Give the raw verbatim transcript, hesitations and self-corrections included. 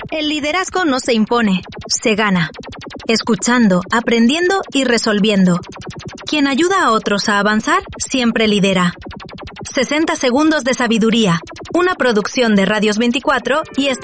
El liderazgo no se impone, se gana. Escuchando, aprendiendo y resolviendo. Quien ayuda a otros a avanzar, siempre lidera. sesenta segundos de sabiduría. Una producción de Radios veinticuatro y